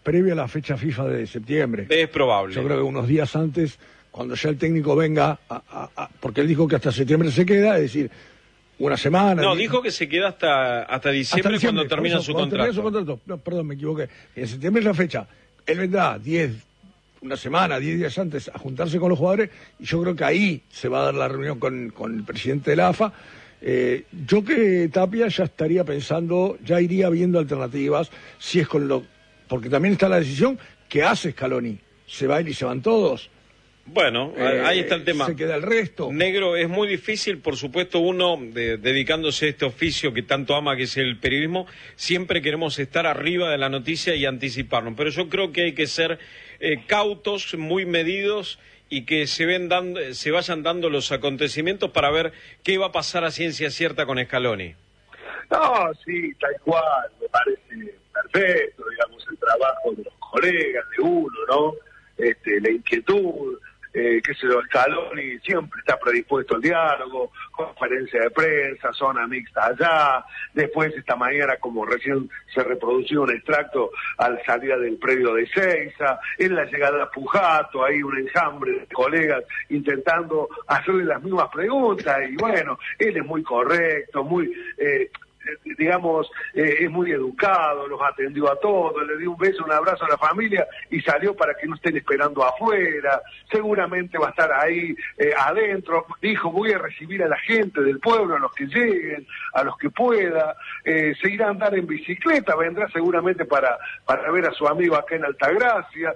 previo a la fecha FIFA de septiembre. Es probable. Yo creo que unos días antes, cuando ya el técnico venga, porque él dijo que hasta septiembre se queda, es decir, una semana. No, dijo que se queda hasta diciembre, cuando termina su contrato. No, perdón, me equivoqué. En septiembre es la fecha. Él vendrá 10 días antes a juntarse con los jugadores, y yo creo que ahí se va a dar la reunión con el presidente de la AFA. Yo que Tapia ya estaría pensando, ya iría viendo alternativas, si es porque también está la decisión que hace Scaloni, se va él y se van todos. Bueno, ahí está el tema. Se queda el resto. Negro, es muy difícil, por supuesto, uno dedicándose a este oficio que tanto ama, que es el periodismo, siempre queremos estar arriba de la noticia y anticiparnos, pero yo creo que hay que ser cautos, muy medidos, y que se vayan dando los acontecimientos para ver qué va a pasar a ciencia cierta con Scaloni. No, sí, tal cual, me parece perfecto, digamos, el trabajo de los colegas, de uno, ¿no? La inquietud, qué sé yo, Scaloni siempre está predispuesto al diálogo, conferencia de prensa, zona mixta allá, después esta mañana, como recién se reprodució un extracto al salida del predio de Ezeiza, en la llegada a Pujato, hay un enjambre de colegas intentando hacerle las mismas preguntas, y bueno, él es muy correcto, muy... es muy educado, los atendió a todos, le dio un beso, un abrazo a la familia y salió para que no estén esperando afuera. Seguramente va a estar ahí adentro. Dijo, voy a recibir a la gente del pueblo, a los que lleguen, a los que pueda. Se irá a andar en bicicleta, vendrá seguramente para ver a su amigo acá en Altagracia.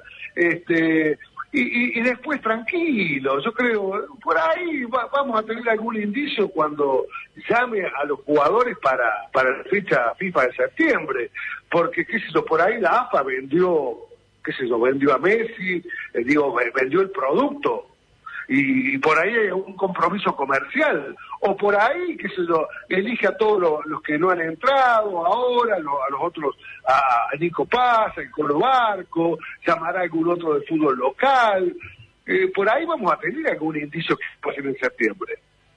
Y después tranquilo, yo creo, por ahí vamos a tener algún indicio cuando llame a los jugadores para la fecha FIFA de septiembre, porque qué sé yo, por ahí la AFA vendió a Messi, vendió el producto, y por ahí hay un compromiso comercial, o por ahí, qué sé yo, elige a todos los que no han entrado ahora, a los otros, a Nico Paz, al Colo Barco, llamará a algún otro del fútbol local, por ahí vamos a tener algún indicio que puede ser en septiembre.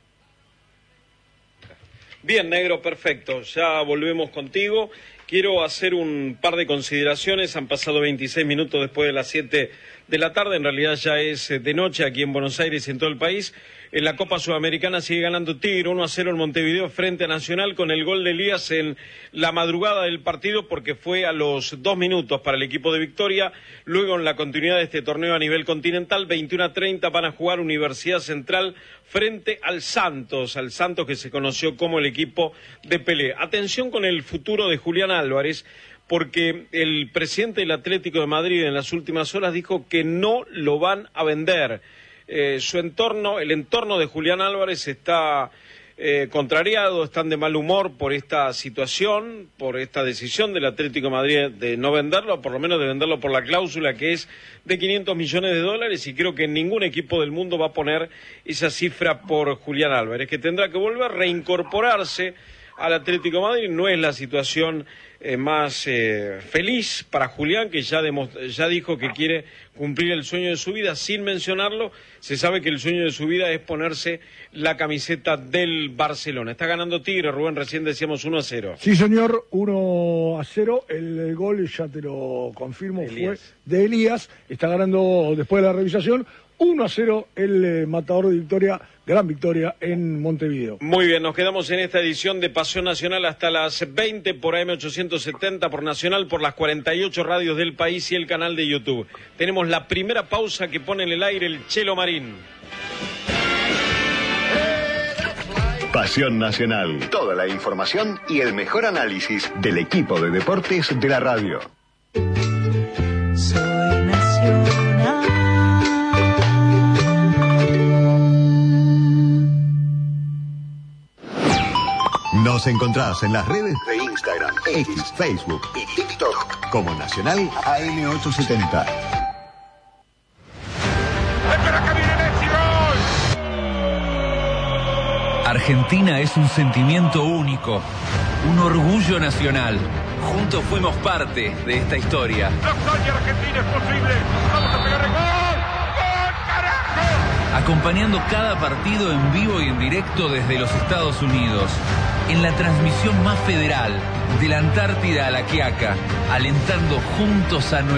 Bien, Negro, perfecto, ya volvemos contigo. Quiero hacer un par de consideraciones. Han pasado 26 minutos después de las 7 de la tarde. En realidad ya es de noche aquí en Buenos Aires y en todo el país. En la Copa Sudamericana sigue ganando Tigre 1-0 en Montevideo frente a Nacional, con el gol de Elías en la madrugada del partido, porque fue a los 2 minutos para el equipo de Victoria. Luego, en la continuidad de este torneo a nivel continental, 21:30 van a jugar Universidad Central frente al Santos que se conoció como el equipo de Pelé. Atención con el futuro de Julián Álvarez, porque el presidente del Atlético de Madrid en las últimas horas dijo que no lo van a vender. El entorno de Julián Álvarez está contrariado, están de mal humor por esta situación, por esta decisión del Atlético de Madrid de no venderlo, o por lo menos de venderlo por la cláusula que es de $500 millones, y creo que ningún equipo del mundo va a poner esa cifra por Julián Álvarez, que tendrá que volver a reincorporarse al Atlético de Madrid. No es la situación más feliz para Julián, que ya dijo que quiere cumplir el sueño de su vida. Sin mencionarlo, se sabe que el sueño de su vida es ponerse la camiseta del Barcelona. Está ganando Tigre, Rubén, recién decíamos 1-0. Sí, señor, 1-0. El gol, ya te lo confirmo, fue de Elías. Está ganando después de la revisación 1-0 el Matador de Victoria, gran victoria en Montevideo. Muy bien, nos quedamos en esta edición de Pasión Nacional hasta las 20 por AM870, por Nacional, por las 48 radios del país y el canal de YouTube. Tenemos la primera pausa que pone en el aire el Chelo Marín. Pasión Nacional, toda la información y el mejor análisis del equipo de deportes de la radio. Soy Nacional. Nos encontrás en las redes de Instagram, X, Facebook y TikTok como Nacional AM870. Argentina es un sentimiento único, un orgullo nacional. Juntos fuimos parte de esta historia. La hazaña argentina es posible. Vamos a pegar el gol. ¡Gol, carajo! Acompañando cada partido en vivo y en directo desde los Estados Unidos. En la transmisión más federal, de la Antártida a la Quiaca, alentando juntos a